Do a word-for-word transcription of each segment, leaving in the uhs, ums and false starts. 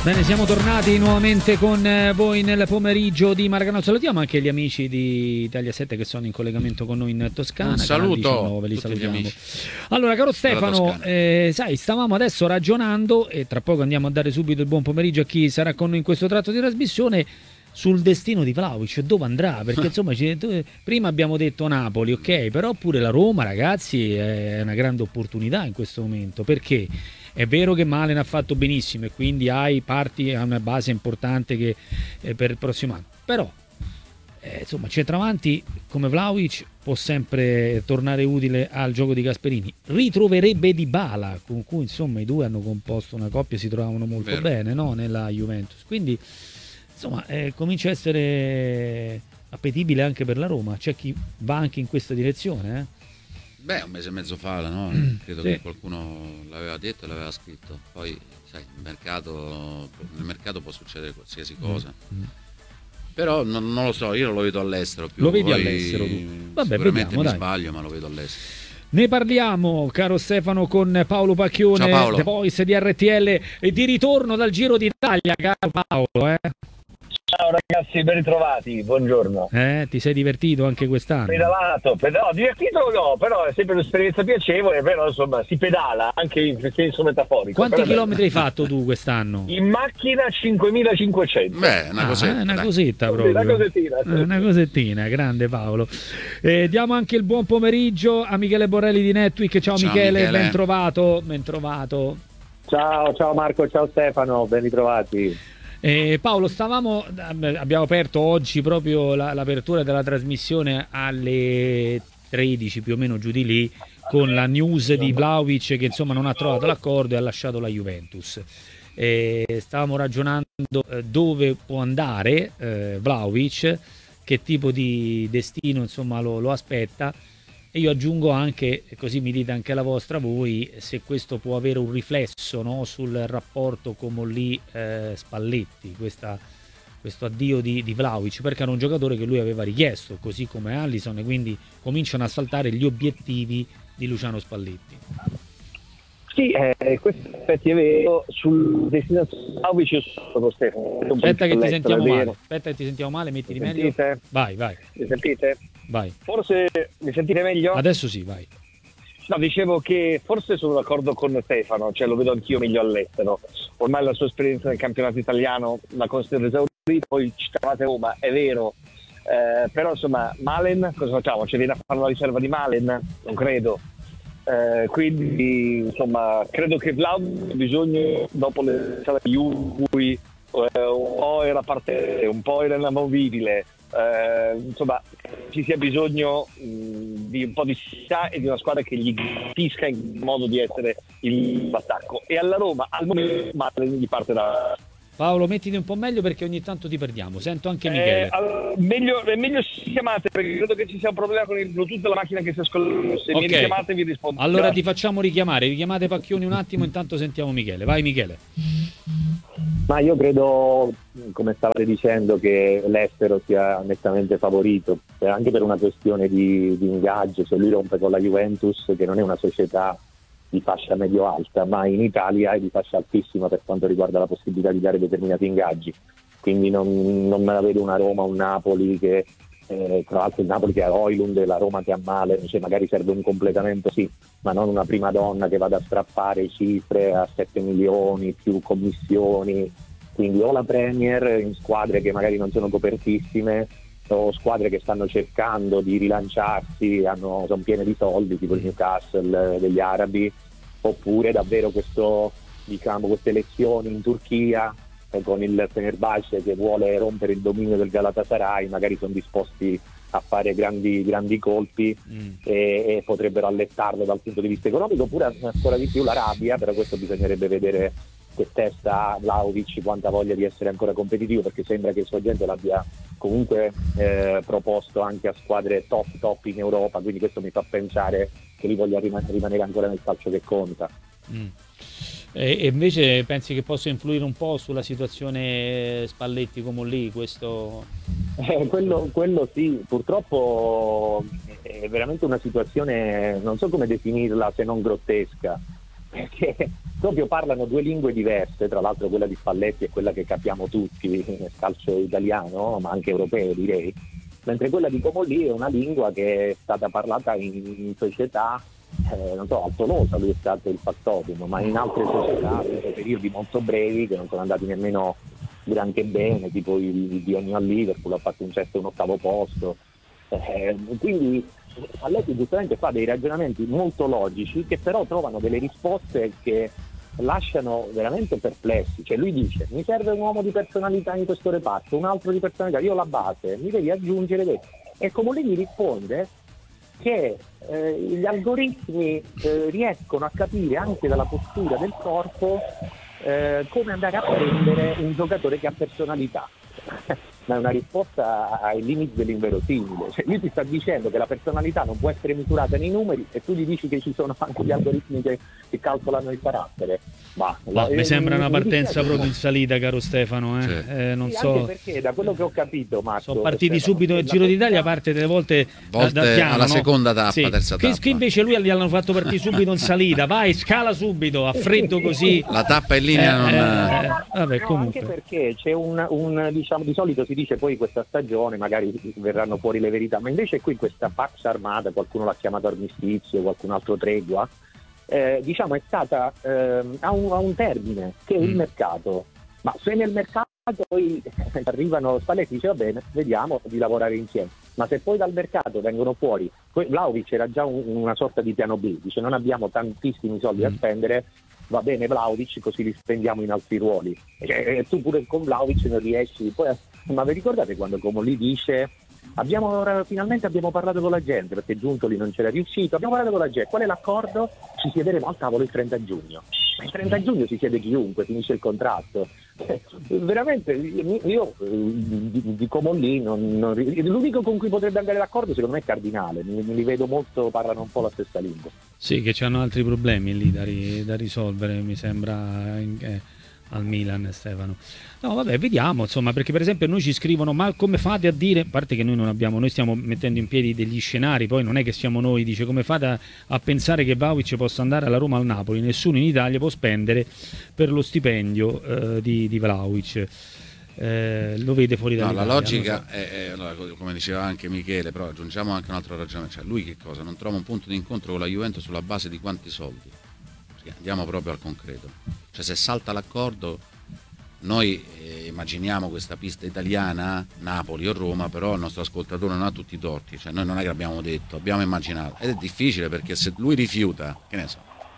Bene, siamo tornati nuovamente con voi nel pomeriggio di Maracanã. Salutiamo anche gli amici di Italia sette che sono in collegamento con noi in Toscana. Un saluto diciannove, li tutti salutiamo. gli amici. Allora, caro Stefano, eh, sai, stavamo adesso ragionando e tra poco andiamo a dare subito il buon pomeriggio a chi sarà con noi in questo tratto di trasmissione sul destino di Vlahovic, dove andrà, perché insomma ci, prima abbiamo detto Napoli, ok, però pure la Roma, ragazzi, è una grande opportunità in questo momento, perché è vero che Malen ha fatto benissimo e quindi hai parti a una base importante che, eh, per il prossimo anno, però eh, insomma centravanti come Vlahovic può sempre tornare utile al gioco di Gasperini. Ritroverebbe Dybala, con cui insomma i due hanno composto una coppia, si trovavano molto Vero. bene, no? Nella Juventus, quindi insomma eh, comincia a essere appetibile anche per la Roma. C'è chi va anche in questa direzione, eh? Beh, un mese e mezzo fa, no? Credo Sì. che qualcuno l'aveva detto e l'aveva scritto. Poi, sai, il mercato, nel mercato può succedere qualsiasi cosa. Mm. Però non, non lo so, io lo vedo all'estero più. Lo vedi Poi all'estero tu? Vabbè, sicuramente vediamo, mi dai. sbaglio, ma lo vedo all'estero. Ne parliamo, caro Stefano, con Paolo Pacchione, Ciao Paolo. The Voice di R T L, e di ritorno dal Giro d'Italia, caro Paolo. Eh? Ciao ragazzi, ben ritrovati, buongiorno. Eh, ti sei divertito anche quest'anno? Pedalato, pedalato, no, divertito no, però è sempre un'esperienza piacevole, però insomma si pedala anche in senso metaforico. Quanti però chilometri hai fatto tu quest'anno? in macchina cinquemilacinquecento. Beh, una Ah, cosetta. è una dai. cosetta Sì, proprio. una cosettina, sì. Eh, una cosettina, grande Paolo. Eh, diamo anche il buon pomeriggio a Michele Borrelli di Netwick. Ciao, Ciao, Michele, Michele. ben trovato, ben trovato. Ciao, ciao Marco, ciao Stefano, ben ritrovati. Eh, Paolo, stavamo, abbiamo aperto oggi proprio la, l'apertura della trasmissione alle tredici più o meno, giù di lì, con la news di Vlahovic che insomma non ha trovato l'accordo e ha lasciato la Juventus. Eh, stavamo ragionando eh, dove può andare eh, Vlahovic, che tipo di destino insomma lo, lo aspetta, e io aggiungo anche, così mi dite anche la vostra voi, se questo può avere un riflesso, no, sul rapporto Comolli eh, Spalletti, questa, questo addio di, di Vlahovic, perché era un giocatore che lui aveva richiesto, così come Alisson, e quindi cominciano a saltare gli obiettivi di Luciano Spalletti. Sì, eh, questo effetti è vero, sul destinazione Vlahovic io sono con Stefano. Aspetta che ti sentiamo è vero. male, aspetta che ti sentiamo male, mettiti Mi meglio. sentite? Vai, vai, Mi sentite? vai. Forse mi sentite meglio? Adesso sì, vai. No, dicevo che forse sono d'accordo con Stefano, cioè lo vedo anch'io meglio all'estero. Ormai la sua esperienza nel campionato italiano la considero esaurita, poi citavate Roma, è vero, eh, però insomma Malen, cosa facciamo? Ci viene a fare la riserva di Malen? Non credo. Eh, quindi insomma credo che Vlahovic ha bisogno, dopo le sale di cui eh, un po' era parte, un po' era inamovibile, eh, insomma ci sia bisogno mh, di un po' di serietà e di una squadra che gli capisca in modo di essere il attacco, e alla Roma al momento Malen gli parte da Paolo, mettiti un po' meglio perché ogni tanto ti perdiamo, sento anche eh, Michele. allora, meglio, è meglio se chiamate, perché credo che ci sia un problema con il Bluetooth della macchina che si ascolta. Se mi Ok. richiamate vi rispondo. Allora Grazie. ti facciamo richiamare, richiamate Pacchioni un attimo, intanto sentiamo Michele. Vai Michele. Ma io credo, come stavate dicendo, che l'estero sia nettamente favorito, eh, anche per una questione di, di ingaggio. Se lui rompe con la Juventus, che non è una società di fascia medio-alta, ma in Italia è di fascia altissima per quanto riguarda la possibilità di dare determinati ingaggi. Quindi non, non me la vedo una Roma, un Napoli che, eh, tra l'altro il Napoli che ha Højlund e la Roma che ha Malen, cioè magari serve un completamento sì, ma non una prima donna che vada a strappare cifre a sette milioni più commissioni. Quindi o la Premier in squadre che magari non sono copertissime, o squadre che stanno cercando di rilanciarsi, hanno, sono piene di soldi, tipo il Newcastle degli arabi, oppure davvero questo, diciamo, queste elezioni in Turchia eh, con il Fenerbahce che vuole rompere il dominio del Galatasaray, magari sono disposti a fare grandi, grandi colpi Mm. e, e potrebbero allettarlo dal punto di vista economico, oppure ancora di più l'Arabia, però questo bisognerebbe vedere che testa Vlahovic, quanta voglia di essere ancora competitivo, perché sembra che il suo agente l'abbia comunque eh, proposto anche a squadre top top in Europa, quindi questo mi fa pensare che lui voglia riman- rimanere ancora nel calcio che conta. Mm. E, e invece pensi che possa influire un po' sulla situazione Spalletti come lì questo? Eh, quello, quello sì, purtroppo è veramente una situazione, non so come definirla se non grottesca, perché proprio parlano due lingue diverse, tra l'altro quella di Spalletti è quella che capiamo tutti nel calcio italiano, ma anche europeo direi, mentre quella di Comolli è una lingua che è stata parlata in, in società, eh, non so, a Tolosa lui è stato il factotum, ma in altre società, per periodi molto brevi che non sono andati nemmeno granché bene, tipo il, il biennio a Liverpool ha fatto un sesto e un ottavo posto, eh, quindi Spalletti giustamente fa dei ragionamenti molto logici che però trovano delle risposte che lasciano veramente perplessi. Cioè lui dice: mi serve un uomo di personalità in questo reparto, un altro di personalità, io ho la base, mi devi aggiungere questo. E come lui risponde che eh, gli algoritmi eh, riescono a capire anche dalla postura del corpo eh, come andare a prendere un giocatore che ha personalità. Ma è una risposta ai limiti dell'inverosimile. Cioè lui ti sta dicendo che la personalità non può essere misurata nei numeri e tu gli dici che ci sono anche gli algoritmi che, che calcolano il carattere. Ma, ma la, mi sembra una partenza dice, proprio in salita, caro Stefano, eh? Sì. Eh, non sì, so, anche perché da quello che ho capito, Marco, sono partiti Stefano, subito nel la Giro d'Italia, questa- parte delle volte, Volte da, da piano, alla no? seconda tappa, Sì. terza Che, tappa. che invece lui gli hanno fatto partire subito in salita, vai, scala subito, a freddo così. La tappa in linea non... Eh, eh, vabbè, No, comunque. anche perché c'è un, un diciamo di solito si dice poi questa stagione magari verranno fuori le verità, ma invece qui questa Pax Armata, qualcuno l'ha chiamato armistizio, qualcun altro tregua, eh, diciamo è stata ehm, a, un, a un termine che è il Mm. mercato. Ma se nel mercato poi arrivano Spalletti dice va bene, vediamo di lavorare insieme, ma se poi dal mercato vengono fuori, poi Vlahovic era già un- una sorta di piano B, dice non abbiamo tantissimi soldi da Mm. spendere, va bene Vlahovic, così li spendiamo in altri ruoli. E, e tu pure con Vlahovic non riesci. Poi, ma vi ricordate quando Comolli dice abbiamo ora, finalmente abbiamo parlato con la gente, perché Giuntoli non c'era riuscito, abbiamo parlato con la gente, qual è l'accordo? Ci siederemo al tavolo il trenta giugno. Ma il trenta giugno si siede chiunque, finisce il contratto. Eh, veramente io eh, di, di Comolli non, non, l'unico con cui potrebbe andare d'accordo secondo me è Cardinale, mi, mi li vedo molto, parlano un po' la stessa lingua. Sì, che c'hanno altri problemi lì da, ri- da risolvere, mi sembra, in- eh, al Milan, Stefano. No, vabbè, vediamo, insomma, perché per esempio noi ci scrivono, ma come fate a dire, a parte che noi non abbiamo, noi stiamo mettendo in piedi degli scenari, poi non è che siamo noi, dice, come fate a, a pensare che Vlahovic possa andare alla Roma o al Napoli? Nessuno in Italia può spendere per lo stipendio eh, di, di Vlahovic. Eh, lo vede fuori No, dall'Italia. la logica non so. è, è- allora, come diceva anche Michele, però aggiungiamo anche un altro ragionamento, cioè lui che cosa? Non trova un punto di incontro con la Juventus sulla base di quanti soldi? Perché andiamo proprio al concreto, cioè se salta l'accordo noi eh, immaginiamo questa pista italiana, Napoli o Roma, però il nostro ascoltatore non ha tutti i torti, cioè noi non è che abbiamo detto, abbiamo immaginato, ed è difficile perché se lui rifiuta, che ne so,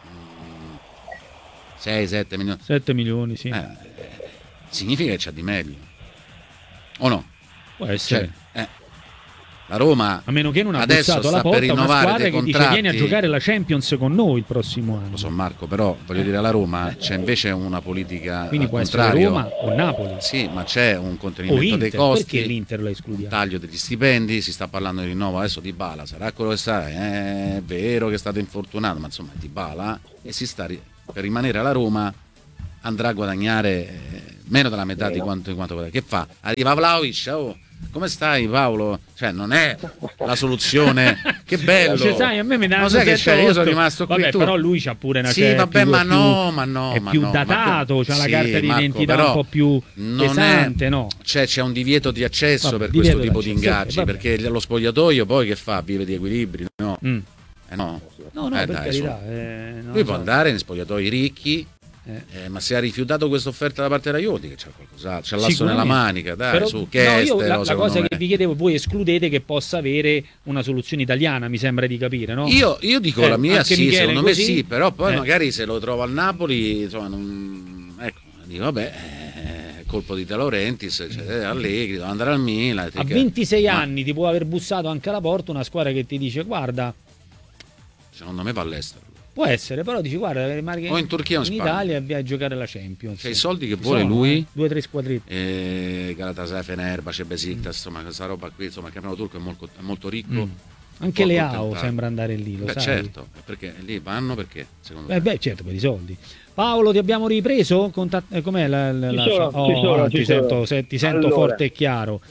sei sette milioni, sette milioni, sì. eh, significa che c'ha di meglio, o no? Può essere. Cioè, eh, la Roma A meno che non ha adesso bussato la sta per porta una rinnovare squadra dei che dice contratti. vieni a giocare la Champions con noi il prossimo anno. Lo so Marco, però voglio dire alla Roma c'è invece una politica Quindi al può essere contrario. Roma o Napoli Sì, ma c'è un o contenimento Inter. dei costi, Perché l'Inter la un escludiamo? taglio degli stipendi, si sta parlando di rinnovo adesso di Dybala, sarà quello che sarà, è vero che è stato infortunato, ma insomma è Dybala e si sta ri- per rimanere alla Roma andrà a guadagnare eh, meno della metà di quanto, di quanto guadagna. Che fa? Arriva Vlahovic, oh, come stai Paolo? Cioè non è la soluzione, che bello. Cioè, sai, a me mi dà Ma sai che c'è? Io sono rimasto qui. Vabbè, tu- però lui c'ha pure una Sì, certa- vabbè, più- ma più- no, ma no, è ma più no, datato, ma- c'ha la sì, carta Marco, d'identità però un po' più non pesante, è, no? Cioè c'è un divieto di accesso Vabbè, per divieto questo tipo di d'accesso, ingaggi, ok, vabbè. perché lo spogliatoio poi che fa? Vive di equilibri, no? Mm. Eh, no. No, no, Eh, per dai, carità. su. eh, non Lui lo può so. andare in spogliatoi ricchi, Eh. eh, ma se ha rifiutato questa offerta da parte della Ioti, che c'è qualcos'altro, c'è l'asso nella Sicuramente. manica, dai, Però- su, no, che io estero, la, la secondo cosa me. che vi chiedevo, voi escludete che possa avere una soluzione italiana, mi sembra di capire, no? Io, io dico Eh, la mia, anche sì, Michele secondo così? me sì, però poi Eh. magari se lo trovo al Napoli, insomma, non, ecco, dico vabbè, eh, colpo di De Laurentiis, cioè, Allegri, devo andare al Milan. A che- ventisei ma anni ti può aver bussato anche alla porta una squadra che ti dice guarda, secondo me va all'estero. può essere, però dici guarda, rimani O in Turchia o in in Spagna. Italia e vai a giocare la Champions. Cioè, i soldi che Ci vuole sono, lui, eh, due o tre squadrette. eh, Galatasaray, Fenerbahce, Besiktas, insomma, questa roba qui, insomma, il campionato turco è molto, è molto ricco. Mm. Anche può Leao accontentare. sembra andare lì, lo Beh, sai. certo, perché lì vanno perché, secondo me. Eh beh, certo, per i soldi. Paolo, ti abbiamo ripreso? Contat- eh, com'è la, la- Ci la- sono, oh, ci sono, ah, ci ti, sono. sento, se- ti sento Allora. forte e chiaro.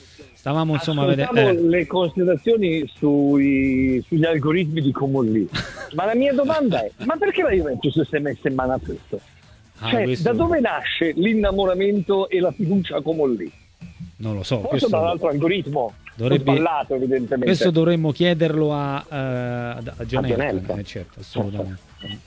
stavamo insomma Ascoltavo vedendo eh. le considerazioni sui, sugli algoritmi di Comolli, ma la mia domanda è: ma perché la Juventus si è messa in mano a questo? Ah, Cioè, questo- da dove nasce l'innamoramento e la fiducia a Comolli? non lo so, Forse questo, dall'altro algoritmo dovrebbe- sballato, evidentemente. questo dovremmo chiederlo a, eh, a, a Gianelka, Gianelka. eh, certo, assolutamente.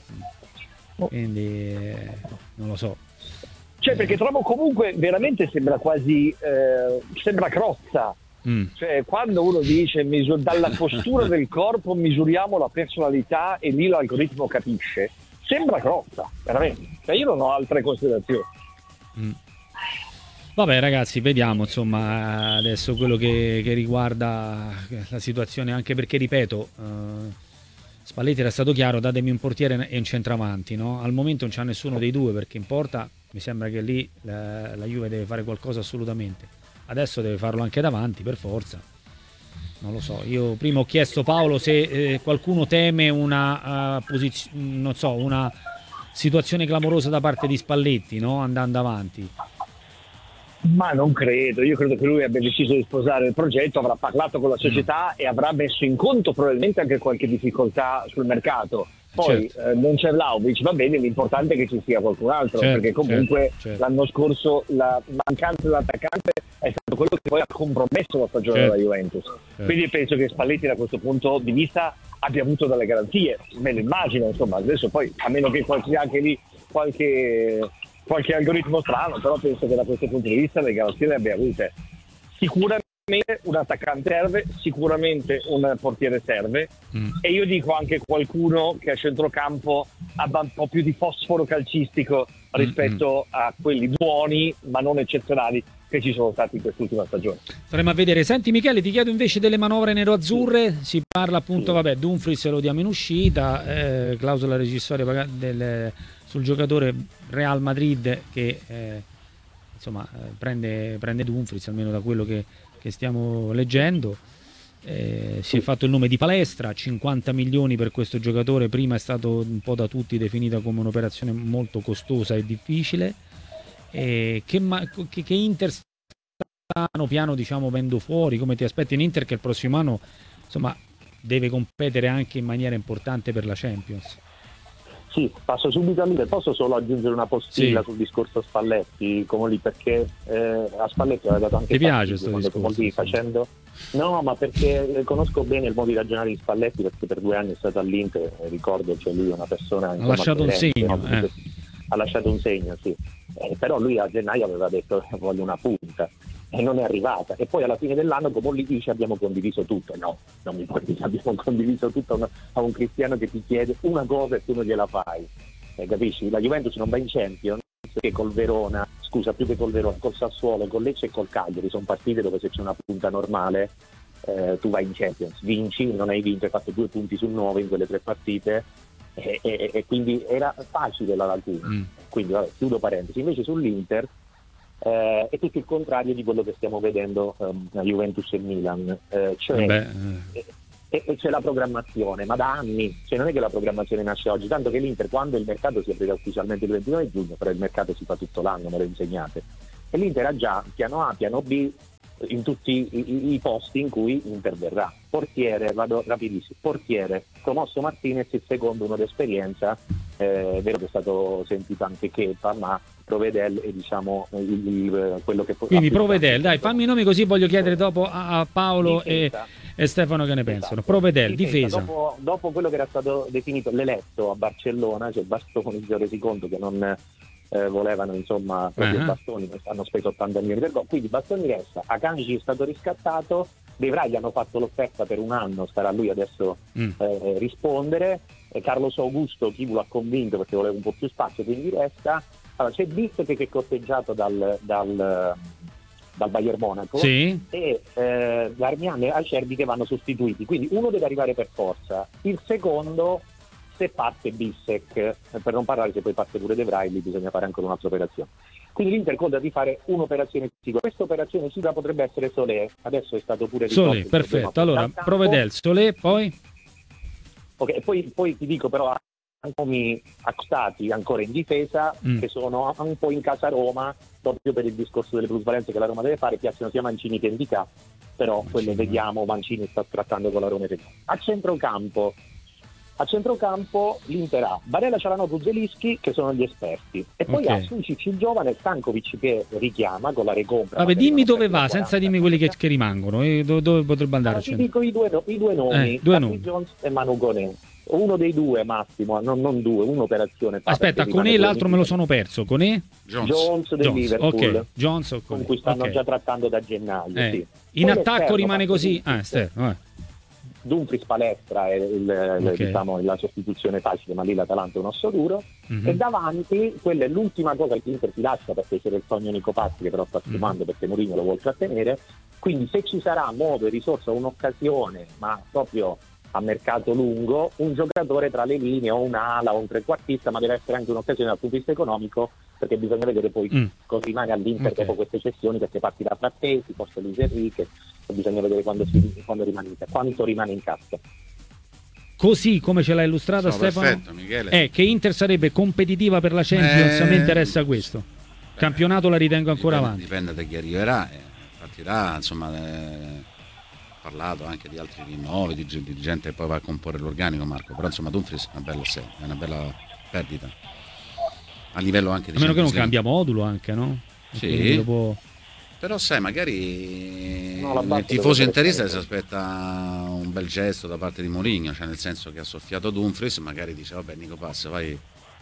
Quindi eh, non lo so. Cioè, perché trovo comunque veramente sembra quasi eh, sembra crozza. Mm. Cioè, quando uno dice misur- dalla postura del corpo misuriamo la personalità e lì l'algoritmo capisce, sembra crozza, veramente. Cioè, io non ho altre considerazioni. Mm. Vabbè ragazzi, vediamo insomma adesso quello che, che riguarda la situazione, anche perché ripeto, eh, Spalletti era stato chiaro: datemi un portiere e un centravanti, no? Al momento non c'ha nessuno dei due, perché in porta mi sembra che lì la, la Juve deve fare qualcosa assolutamente. Adesso deve farlo anche davanti per forza. Non lo so, io prima ho chiesto Paolo se eh, qualcuno teme una uh, posizione, non so, una situazione clamorosa da parte di Spalletti, no? Andando avanti. Ma non credo, io credo che lui abbia deciso di sposare il progetto, avrà parlato con la società e avrà messo in conto probabilmente anche qualche difficoltà sul mercato. Poi Certo. eh, non c'è Vlahovic, va bene, l'importante è che ci sia qualcun altro, Certo, perché comunque certo, certo. l'anno scorso la mancanza dell'attaccante è stato quello che poi ha compromesso la stagione Certo. della Juventus. Certo. Quindi penso che Spalletti da questo punto di vista abbia avuto delle garanzie, me lo immagino, insomma, adesso poi a meno che ci sia anche lì qualche, qualche algoritmo strano, però penso che da questo punto di vista le garanzie le abbia avute. Sicuramente un attaccante serve, sicuramente un portiere serve, Mm. e io dico anche qualcuno che a centrocampo abbia un po' più di fosforo calcistico rispetto Mm-hmm. a quelli buoni ma non eccezionali che ci sono stati in quest'ultima stagione. Staremo a vedere. Senti Michele, ti chiedo invece delle manovre nero-azzurre. Si parla appunto, vabbè, Dumfries lo diamo in uscita, eh, clausola rescissoria paga- del, sul giocatore Real Madrid che eh, insomma eh, prende, prende Dumfries, almeno da quello che, che stiamo leggendo. Eh, si è fatto il nome di Palestra, cinquanta milioni per questo giocatore. Prima è stato un po' da tutti definita come un'operazione molto costosa e difficile. Eh, che, ma- che, che Inter piano piano diciamo vendo fuori? Come ti aspetti in Inter, che il prossimo anno insomma deve competere anche in maniera importante per la Champions? Sì, passo subito all'Inter. Posso solo aggiungere una postilla Sì. sul discorso Spalletti, come lì, perché eh, a Spalletti aveva dato anche Ti piace fastidio sto quando discorso, Comolli sì. facendo no, ma perché conosco bene il modo di ragionare di Spalletti, perché per due anni è stato all'Inter, eh, ricordo, cioè lui è una persona, insomma, lasciato un coerente, segno, no? eh. Ha lasciato un segno, sì. Eh, però lui a gennaio aveva detto voglio una punta e non è arrivata, e poi alla fine dell'anno Comolli dice abbiamo condiviso tutto. No, non mi puoi dire abbiamo condiviso tutto a, una, a un cristiano che ti chiede una cosa e tu non gliela fai, eh, capisci? La Juventus non va in Champions che col Verona, scusa, più che col Verona, col Sassuolo, con Lecce e col Cagliari, sono partite dove se c'è una punta normale eh, tu vai in Champions, vinci, non hai vinto, hai fatto due punti su nove in quelle tre partite, e, e, e quindi era facile la laguna. Mm. Quindi vabbè, chiudo parentesi. Invece sull'Inter eh, è tutto il contrario di quello che stiamo vedendo ehm, a Juventus e Milan, eh, cioè Beh, e, e c'è la programmazione, ma da anni, cioè non è che la programmazione nasce oggi, tanto che l'Inter, quando il mercato si aprirà ufficialmente il ventinove giugno, però il mercato si fa tutto l'anno, me lo insegnate, e l'Inter ha già piano A, piano B in tutti i, i, i posti in cui interverrà. Portiere, vado rapidissimo, portiere, promosso Martinez, il secondo uno d'esperienza, eh, è vero che è stato sentito anche Kepa, ma Provedel è diciamo il, il, quello che può. quindi Provedel, dai, fammi i nomi così voglio chiedere dopo a, a Paolo e, Difesa. e Stefano che ne pensano. Esatto. Provedel, difesa. Dopo, dopo quello che era stato definito l'eletto a Barcellona, cioè Bastoni, si è resi conto che non eh, volevano insomma proprio Uh-huh. Bastoni, hanno speso ottanta milioni per gol, quindi Bastoni resta, Akanji è stato riscattato, De Vrij gli hanno fatto l'offerta per un anno, starà lui adesso Mm. eh, rispondere, e Carlos Augusto chi l'ha convinto perché voleva un po' più spazio, quindi resta. Allora, c'è Bissek che è corteggiato dal, dal, dal Bayern Monaco, Sì. e eh, Darmian e Acerbi che vanno sostituiti, quindi uno deve arrivare per forza, il secondo se parte Bissek, eh, per non parlare se poi parte pure De Vrij, lì bisogna fare ancora un'altra operazione. Quindi l'Inter conta di fare un'operazione sicura. Questa operazione sicura potrebbe essere Solé, adesso è stato pure risolto Solé, il problema perfetto. fuori Allora, dal campo. Provedel, Solé, poi Ok, poi, poi ti dico però nomi accostati ancora in difesa, Mm. che sono un po' in casa Roma, proprio per il discorso delle plusvalenze che la Roma deve fare, piacciono sia Mancini che Ndicà, però Mancini, quello vediamo, Mancini sta trattando con la Roma. A centrocampo A centrocampo l'Inter ha Barella, Cialanoglu, Zelinski che sono gli esperti, e poi Ok. ha Sucic il giovane, Stankovic che richiama con la recompra. Vabbè, magari dimmi non dove offre va, quaranta. senza dirmi quelli che, che rimangono, e dove, dove potrebbe andare Ah, a ti centro. dico i due, no- i due nomi, Eh, due Davy nomi. Jones e Manu Koné. Uno dei due massimo, non, non due, un'operazione fa, Aspetta, perché con rimane E l'altro me lo due sono perso, con E? Jones. Jones del Jones, Liverpool, ok, Jones o con con cui stanno ok. già trattando da gennaio. Eh, Sì. In Poi attacco l'esterno rimane parte così? Dumfries. Ah, esterno, eh. Dumfries Palestra è il- il- Ok. diciamo, la sostituzione facile, ma lì l'Atalanta è un osso duro. Mhm. E davanti, quella è l'ultima cosa che l'Inter ti lascia, perché c'era il sogno Nico Pazzi che però sta Mm. sfumando perché Mourinho lo vuole trattenere. Quindi se ci sarà modo e risorsa, un'occasione, ma proprio a mercato lungo, un giocatore tra le linee o un'ala o un trequartista, ma deve essere anche un'occasione dal punto di vista economico, perché bisogna vedere poi Mm. cosa rimane all'Inter Ok. dopo queste cessioni, perché partirà Frattesi, forse Luis Enrique, e bisogna vedere quando, si, quando rimane in, quanto rimane in cassa. Così come ce l'ha illustrata Sono Stefano, perfetto, Michele. è che Inter sarebbe competitiva per la Champions, Eh, a me interessa questo. Beh, Campionato la ritengo ancora dipende, avanti. Dipende da chi arriverà, eh, partirà, insomma, eh, parlato anche di altri rinnovi, di, gen- di gente che poi va a comporre l'organico, Marco, però insomma Dumfries è una bella, se- è una bella perdita a livello anche di A meno che non Champions cambia modulo anche, no? E Sì. quindi dopo- League. Però sai, magari No, la base il tifoso dovrebbe interista essere- si aspetta un bel gesto da parte di Mourinho, cioè nel senso che ha soffiato Dumfries, magari dice vabbè Nico Pass, vai,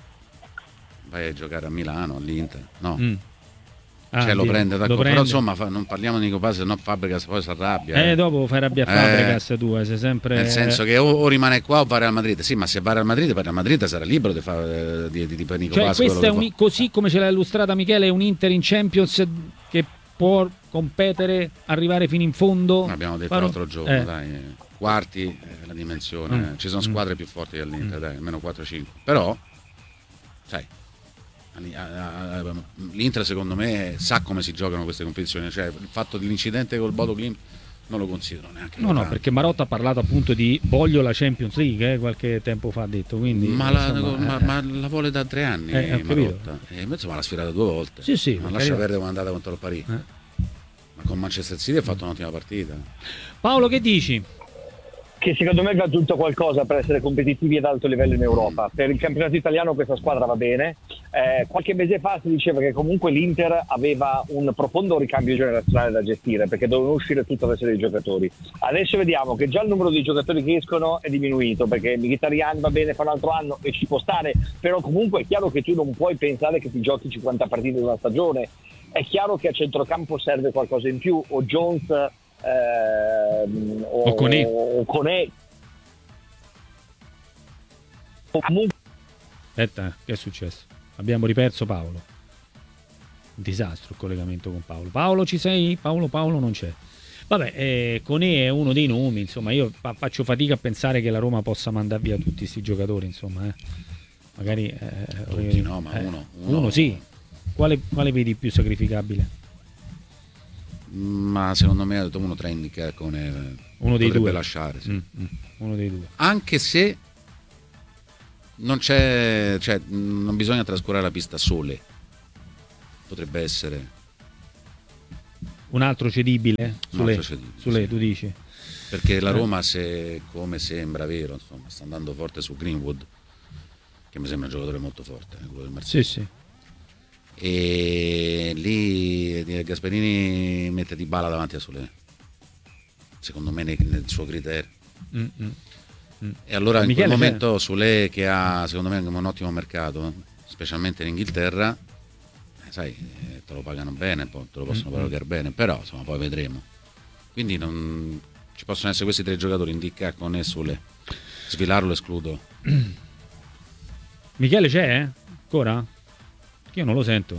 vai a giocare a Milano, all'Inter, no? Mm. Ah, Cioè lo dico, prende, lo d'accordo. Però prende. insomma fa- non parliamo di Nico Pass, se no Fabregas poi si arrabbia. Eh, eh. dopo fai arrabbiare Eh. Fabregas tu, eh, sei sempre... Nel senso che o, o rimane qua o va al Madrid. Sì, ma se va al Madrid, per il Madrid sarà libero di fare di, di, di per Nico Cioè, Pass questa è quello un, che così come ce l'ha illustrata Michele, è un Inter in Champions che può competere, arrivare fino in fondo. fa. Abbiamo detto Fare- l'altro giorno, eh. dai, eh, quarti è la dimensione. Mm. Ci sono squadre più forti dell'Inter, dai, almeno quattro cinque. Però, sai, a- a- a- l'Inter secondo me sa come si giocano queste competizioni. Cioè, il fatto dell'incidente col Bodo Glimt non lo considero neanche. No, no, tanto. perché Marotta ha parlato appunto di voglio la Champions League, eh, qualche tempo fa ha detto, quindi... Ma la, insomma, ma- eh, ma la vuole da tre anni, Eh, ho capito. Marotta. E invece l'ha sfidata due volte. Sì, sì, non per lascia carità. perdere come è andata contro il Parigi. eh. Ma con Manchester City ha fatto un'ottima partita. Paolo, che dici? Che secondo me va tutto qualcosa per essere competitivi ad alto livello in Europa. Per il campionato italiano questa squadra va bene. Eh, qualche mese fa si diceva che comunque l'Inter aveva un profondo ricambio generazionale da gestire, perché dovevano uscire tutta la serie di giocatori. Adesso vediamo che già il numero di giocatori che escono è diminuito, perché Mkhitaryan va bene, fa un altro anno e ci può stare, però comunque è chiaro che tu non puoi pensare che ti giochi cinquanta partite in una stagione. È chiaro che a centrocampo serve qualcosa in più, o Jones ehm, o, O Koné. o Koné. O comunque Aspetta, eh, che è successo? Abbiamo riperso Paolo. Un disastro il collegamento con Paolo. Paolo, ci sei? Paolo, Paolo non c'è. Vabbè, eh, Koné è uno dei nomi, insomma, io fa- faccio fatica a pensare che la Roma possa mandare via tutti questi giocatori, insomma, eh. Magari... eh, Tutti eh, no, ma eh, uno, uno- Uno sì. Quale, quale vedi più sacrificabile? Ma secondo me ha detto uno tra indicare come Uno dei potrebbe due. lasciare. Sì. Mm, mm, uno dei due. Anche se non c'è, cioè, mh, non bisogna trascurare la pista sole. Potrebbe essere Un altro cedibile? un Sulle, altro cedibile, sulle sì. tu dici? Perché la Eh. Roma, se come sembra vero, insomma, sta andando forte su Greenwood, che mi sembra un giocatore molto forte, eh, quello del Marsiglia. Sì, sì. E lì eh, Gasperini mette Di Bala davanti a Solé, secondo me nel, nel suo criterio. Mm, mm, mm. E allora in Michele, quel momento Solé, che ha secondo me un ottimo mercato, specialmente in Inghilterra, eh, sai, eh, te lo pagano bene, poi te lo possono Mm, pagare bene, però insomma poi vedremo. Quindi non, ci possono essere questi tre giocatori, Indica con e Solé. Svilarlo escludo. Michele c'è? eh? Ancora? Io non lo sento.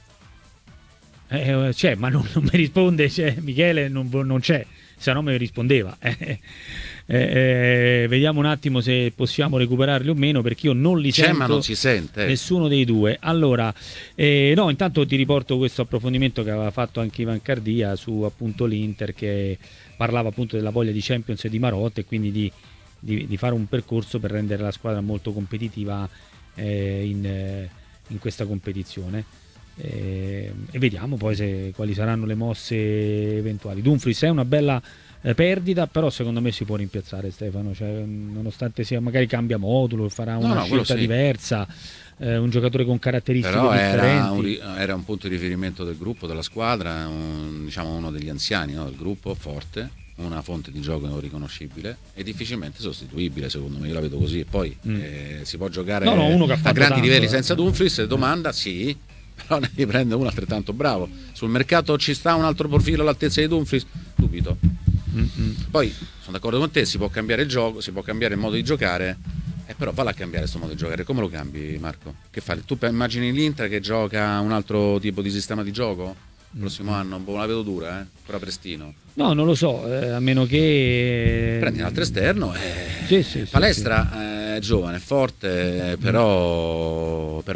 Eh, c'è, ma non, non mi risponde. C'è. Michele non, non c'è, se no mi rispondeva. Eh, eh, eh, vediamo un attimo se possiamo recuperarli o meno, perché io non li C'è sento. ma non si sente. Nessuno dei due. Allora, eh, no, intanto ti riporto questo approfondimento che aveva fatto anche Ivan Cardia su appunto l'Inter, che parlava appunto della voglia di Champions e di Marotta, e quindi di, di, di fare un percorso per rendere la squadra molto competitiva eh, in, eh, in questa competizione. e, e vediamo poi se, quali saranno le mosse eventuali. Dumfries è una bella eh, perdita, però secondo me si può rimpiazzare Stefano, cioè, nonostante sia magari cambia modulo, farà una no, no, scelta sì. diversa, eh, un giocatore con caratteristiche però differenti. era un, era un punto di riferimento del gruppo, della squadra, un, diciamo uno degli anziani, no, del gruppo, forte, una fonte di gioco riconoscibile e difficilmente sostituibile, secondo me, io la vedo così. E poi mm. eh, si può giocare no, no, uno che ha a grandi tanto, livelli eh. senza Dumfries, domanda sì, però ne riprende uno altrettanto bravo. Sul mercato ci sta un altro profilo all'altezza di Dumfries? Dubito. Mm-hmm. Poi sono d'accordo con te, si può cambiare il gioco, si può cambiare il modo di giocare, eh, però valla a cambiare questo modo di giocare. Come lo cambi, Marco? Che fai? Tu immagini l'Inter che gioca un altro tipo di sistema di gioco? Il prossimo mm-hmm. anno, boh, la vedo dura, eh? Però prestino. No, non lo so, eh, a meno che prendi un altro esterno, eh, sì, sì, Palestra sì, sì. è giovane, è forte, però, però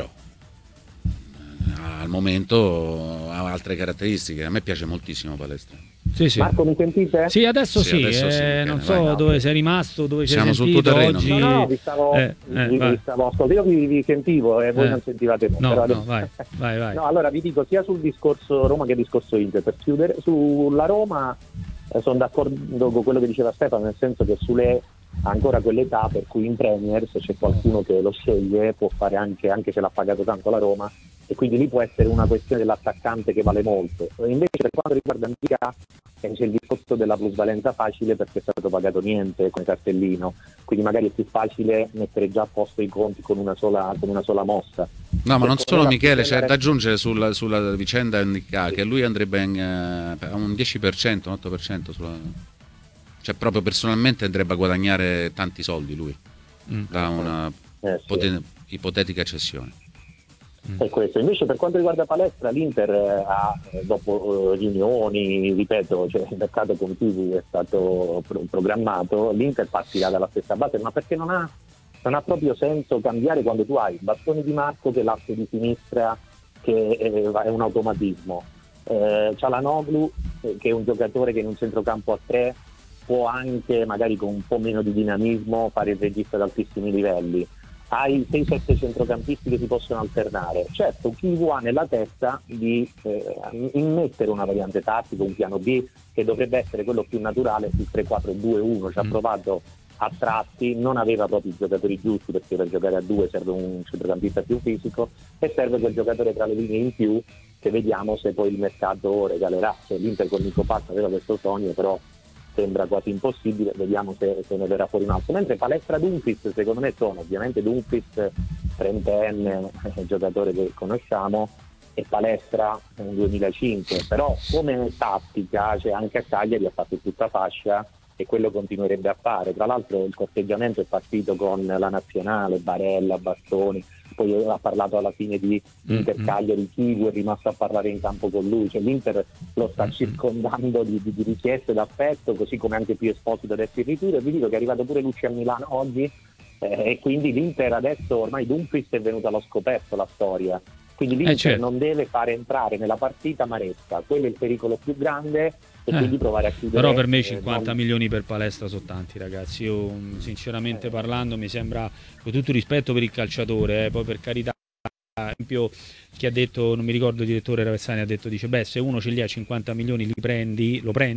eh, al momento ha altre caratteristiche. A me piace moltissimo Palestra. Sì, sì. Marco, mi sentite? Sì, adesso sì, sì, adesso eh, sì non vai, so vai, dove no. sei rimasto, dove Siamo sei sentito sul tuo terreno. oggi. No, no, vi stavo, eh, eh, vi, vi stavo ascoltando, io vi, vi sentivo e voi eh. non sentivate me. No, però no, adesso... vai, vai, vai. No, allora vi dico sia sul discorso Roma che discorso Inter, per chiudere. Sulla Roma eh, sono d'accordo con quello che diceva Stefano, nel senso che sulle ha ancora quell'età per cui in Premier, se c'è qualcuno che lo sceglie, può fare anche, anche se l'ha pagato tanto la Roma, e quindi lì può essere una questione dell'attaccante che vale molto. Invece per quanto riguarda Ndicà c'è il discorso della plusvalenza facile, perché è stato pagato niente con il cartellino, quindi magari è più facile mettere già a posto i conti con una sola, con una sola mossa. No, ma non solo, Michele, c'è la... da aggiungere sulla, sulla vicenda Ndicà che lui andrebbe in, eh, a un dieci per cento, un otto per cento sulla... Cioè proprio personalmente andrebbe a guadagnare tanti soldi lui mm. da una eh, sì. poten- ipotetica cessione. Mm. È questo. Invece per quanto riguarda Palestra, l'Inter ha, dopo uh, riunioni, ripeto, cioè, il mercato contigo è stato pro- programmato, l'Inter partirà dalla stessa base, ma perché non ha, non ha proprio senso cambiare quando tu hai Bastoni Di Marco che è l'asse di sinistra, che è, è un automatismo, eh, Çalhanoğlu eh, che è un giocatore che in un centrocampo a tre può anche magari con un po' meno di dinamismo fare il regista ad altissimi livelli. Hai sei sette centrocampisti che si possono alternare. Certo, Chivu ha nella testa di eh, immettere una variante tattica, un piano B che dovrebbe essere quello più naturale, il tre quattro due uno. Ci ha provato a tratti, non aveva proprio i giocatori giusti, perché per giocare a due serve un centrocampista più fisico e serve quel giocatore tra le linee in più, che vediamo se poi il mercato regalerà. Cioè, l'Inter con Nico Pazza aveva questo sogno, però sembra quasi impossibile, vediamo se, se ne verrà fuori un altro. Mentre Palestra Dumfries, secondo me sono ovviamente Dumfries trentenne, eh, giocatore che conosciamo, e Palestra un duemilacinque, però come tattica, cioè anche a Cagliari ha fatto tutta fascia e quello continuerebbe a fare. Tra l'altro il corteggiamento è partito con la nazionale, Barella, Bastoni, poi ha parlato alla fine di Inter Cagliari, Chivu è rimasto a parlare in campo con lui, cioè l'Inter lo sta circondando di, di, di richieste d'affetto, così come anche più Esposito adesso in ritiro. E vi dico che è arrivato pure Lucci a Milano oggi, eh, e quindi l'Inter adesso ormai Dumfries è venuto allo scoperto la storia, quindi l'Inter eh certo. non deve fare entrare nella partita Maresca, quello è il pericolo più grande, e eh, quindi provare a chiudere. Però per me eh, cinquanta non... milioni per Palestra sono tanti, ragazzi. Io sinceramente parlando mi sembra, con tutto rispetto per il calciatore, eh, poi per carità, ad esempio chi ha detto, non mi ricordo il direttore Ravessani, ha detto, dice beh, se uno ce li ha cinquanta milioni li prendi, lo prendi